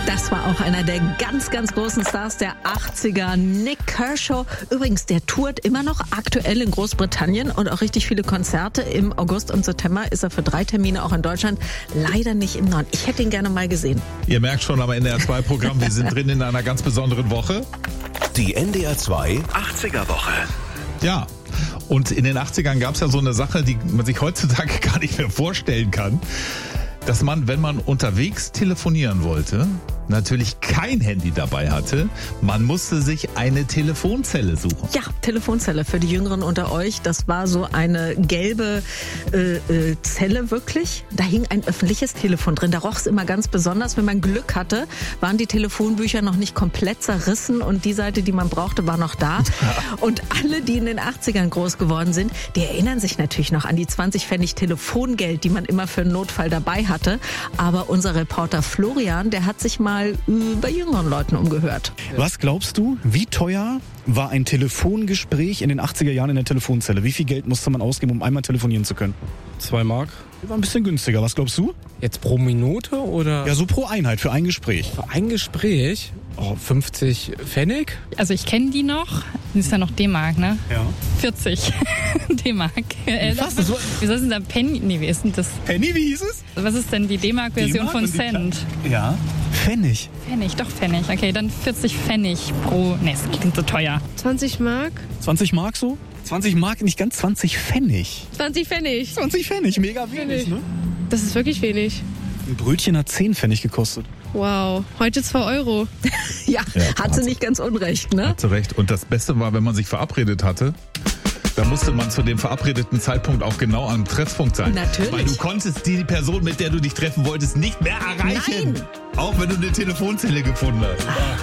Das war auch einer der ganz, ganz großen Stars der 80er, Nik Kershaw. Übrigens, der tourt immer noch aktuell in Großbritannien und auch richtig viele Konzerte. Im August und September ist er für 3 Termine auch in Deutschland. Leider nicht im Norden. Ich hätte ihn gerne mal gesehen. Ihr merkt schon am NDR 2 Programm, wir sind drin in einer ganz besonderen Woche. Die NDR 2 80er Woche. Ja, und in den 80ern gab es ja so eine Sache, die man sich heutzutage gar nicht mehr vorstellen kann, dass man, wenn man unterwegs telefonieren wollte, natürlich kein Handy dabei hatte. Man musste sich eine Telefonzelle suchen. Ja, Telefonzelle für die Jüngeren unter euch. Das war so eine gelbe Zelle wirklich. Da hing ein öffentliches Telefon drin. Da roch es immer ganz besonders. Wenn man Glück hatte, waren die Telefonbücher noch nicht komplett zerrissen und die Seite, die man brauchte, war noch da. Und alle, die in den 80ern groß geworden sind, die erinnern sich natürlich noch an die 20 Pfennig Telefongeld, die man immer für einen Notfall dabei hatte. Aber unser Reporter Florian, der hat sich mal bei jüngeren Leuten umgehört. Was glaubst du, wie teuer war ein Telefongespräch in den 80er Jahren in der Telefonzelle? Wie viel Geld musste man ausgeben, um einmal telefonieren zu können? 2 Mark. War ein bisschen günstiger. Was glaubst du? Jetzt pro Minute oder? Ja, so pro Einheit für ein Gespräch. Für ein Gespräch? 50 Pfennig? Also ich kenne die noch. Das ist ja noch D-Mark, ne? Ja. 40 D-Mark. Was? Wieso ist denn da Penny? Nee, wie ist denn das? Penny, wie hieß es? Was ist denn die D-Mark-Version D-Mark von und die Cent? Ja. Pfennig. Pfennig, doch Pfennig. Okay, dann 40 Pfennig pro... Nee, das klingt so teuer. 20 Mark? 20 Mark so? 20 Mark, nicht ganz 20 Pfennig. 20 Pfennig. 20 Pfennig, mega wenig, ne? Das ist wirklich wenig. Ein Brötchen hat 10 Pfennig gekostet. Wow, heute 2 Euro. Ja, hat sie nicht ganz unrecht, ne? Hat sie recht. Und das Beste war, wenn man sich verabredet hatte, da musste man zu dem verabredeten Zeitpunkt auch genau am Treffpunkt sein. Natürlich. Weil du konntest die Person, mit der du dich treffen wolltest, nicht mehr erreichen. Nein. Auch wenn du eine Telefonzelle gefunden hast.